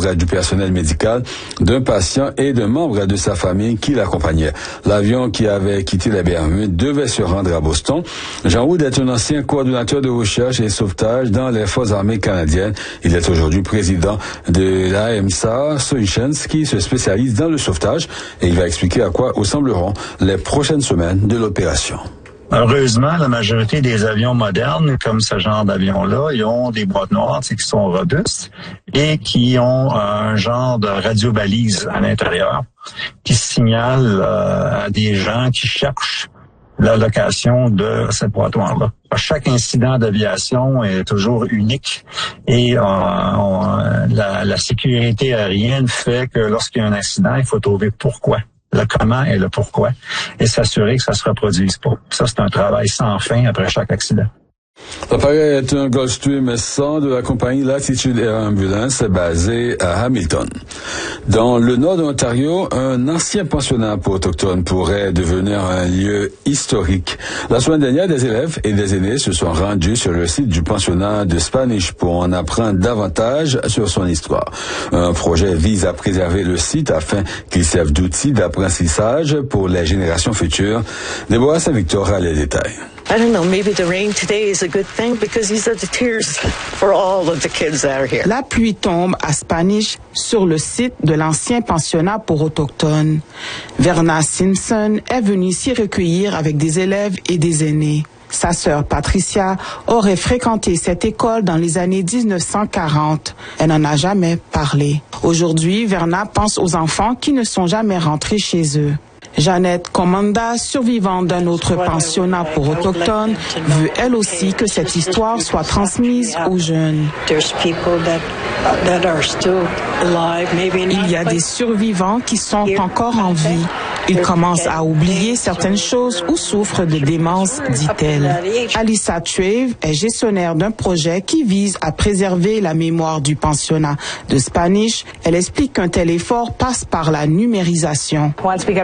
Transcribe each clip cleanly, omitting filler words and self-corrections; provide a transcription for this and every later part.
membres du personnel médical, d'un patient et d'un membre de sa famille qui l'accompagnait. L'avion qui avait quitté la Bermude devait se rendre à Boston. Jean Wood est un ancien coordonnateur de recherche et sauvetage dans les Forces armées canadiennes. Il est aujourd'hui président de l'AMSA Solutions qui se spécialise dans le sauvetage et il va expliquer à quoi ressembleront les prochaines semaines de l'opération. Heureusement, la majorité des avions modernes, comme ce genre d'avion-là, ils ont des boîtes noires qui sont robustes et qui ont un genre de radio-balise à l'intérieur qui signale à des gens qui cherchent la location de cette boîte noire-là. Chaque incident d'aviation est toujours unique et la sécurité aérienne fait que lorsqu'il y a un accident, il faut trouver pourquoi. Le comment et le pourquoi, et s'assurer que ça se reproduise pas. Ça, c'est un travail sans fin après chaque accident. L'appareil est un Gulfstream 100 de la compagnie Latitude Air Ambulance basée à Hamilton. Dans le nord de l'Ontario, un ancien pensionnat pour autochtones pourrait devenir un lieu historique. La semaine dernière, des élèves et des aînés se sont rendus sur le site du pensionnat de Spanish pour en apprendre davantage sur son histoire. Un projet vise à préserver le site afin qu'il serve d'outil d'apprentissage pour les générations futures. Déborah Saint-Victor a les détails. I don't know, maybe the rain today is a good thing because these are the tears for all of the kids that are here. La pluie tombe à Spanish sur le site de l'ancien pensionnat pour autochtones. Verna Simpson est venue s'y recueillir avec des élèves et des aînés. Sa sœur Patricia aurait fréquenté cette école dans les années 1940. Elle n'en a jamais parlé. Aujourd'hui, Verna pense aux enfants qui ne sont jamais rentrés chez eux. Jeannette Commanda, survivante d'un autre pensionnat pour autochtones, veut elle aussi que cette histoire soit transmise aux jeunes. Il y a des survivants qui sont encore en vie. Ils commencent à oublier certaines choses ou souffrent de démence, dit-elle. Alyssa Trave est gestionnaire d'un projet qui vise à préserver la mémoire du pensionnat de Spanish. Elle explique qu'un tel effort passe par la numérisation.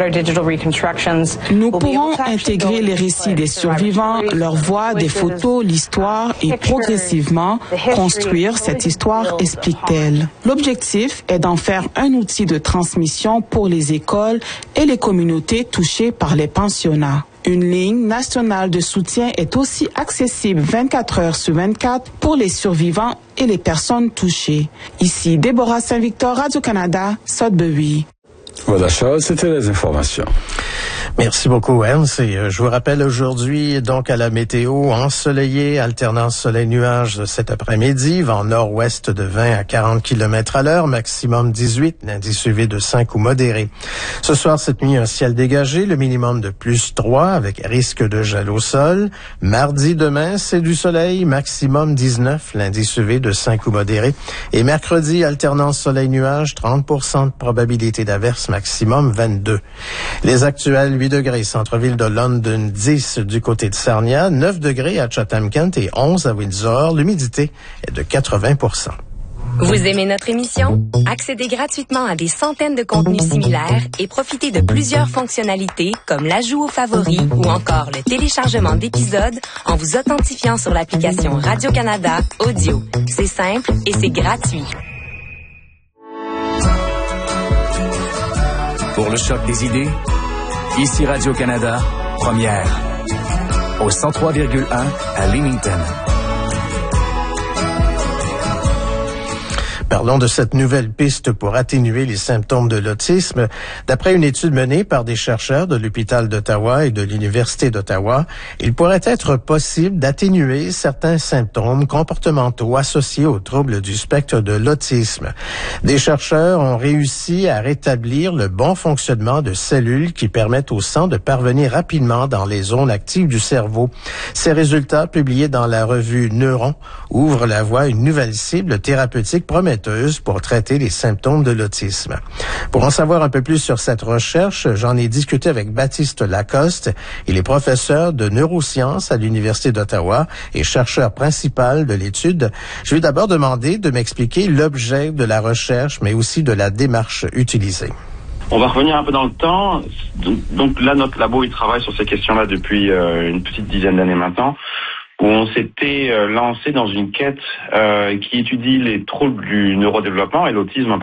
Nous pourrons intégrer les récits des survivants, leurs voix, des photos, l'histoire et progressivement construire cette histoire, explique-t-elle. L'objectif est d'en faire un outil de transmission pour les écoles et les communautés touchées par les pensionnats. Une ligne nationale de soutien est aussi accessible 24 heures sur 24 pour les survivants et les personnes touchées. Ici, Déborah Saint-Victor, Radio-Canada, Sudbury. Voilà, Charles, c'était les informations. Merci beaucoup, Ernst. Et je vous rappelle aujourd'hui, donc, à la météo, ensoleillé, alternance soleil-nuage cet après-midi, vent nord-ouest de 20 à 40 km à l'heure, maximum 18, l'indice UV de 5 ou modéré. Ce soir, cette nuit, un ciel dégagé, le minimum de plus 3 avec risque de gel au sol. Mardi, demain, c'est du soleil, maximum 19, l'indice UV de 5 ou modéré. Et mercredi, alternance soleil-nuage, 30% de probabilité d'averse, maximum 22. Les actuels 8 degrés, centre-ville de London, 10 du côté de Sarnia, 9 degrés à Chatham-Kent et 11 à Windsor. L'humidité est de 80%. Vous aimez notre émission? Accédez gratuitement à des centaines de contenus similaires et profitez de plusieurs fonctionnalités comme l'ajout aux favoris ou encore le téléchargement d'épisodes en vous authentifiant sur l'application Radio-Canada Audio. C'est simple et c'est gratuit. Pour le choc des idées, ici Radio-Canada, première, au 103,1 à Leamington. Parlons de cette nouvelle piste pour atténuer les symptômes de l'autisme. D'après une étude menée par des chercheurs de l'hôpital d'Ottawa et de l'Université d'Ottawa, il pourrait être possible d'atténuer certains symptômes comportementaux associés aux troubles du spectre de l'autisme. Des chercheurs ont réussi à rétablir le bon fonctionnement de cellules qui permettent au sang de parvenir rapidement dans les zones actives du cerveau. Ces résultats, publiés dans la revue Neuron, ouvrent la voie à une nouvelle cible thérapeutique prometteuse pour traiter les symptômes de l'autisme. Pour en savoir un peu plus sur cette recherche, j'en ai discuté avec Baptiste Lacoste. Il est professeur de neurosciences à l'Université d'Ottawa et chercheur principal de l'étude. Je vais d'abord demander de m'expliquer l'objet de la recherche, mais aussi de la démarche utilisée. On va revenir un peu dans le temps. Donc là, notre labo, il travaille sur ces questions-là depuis une petite dizaine d'années maintenant, où on s'était lancé dans une quête qui étudie les troubles du neurodéveloppement et l'autisme en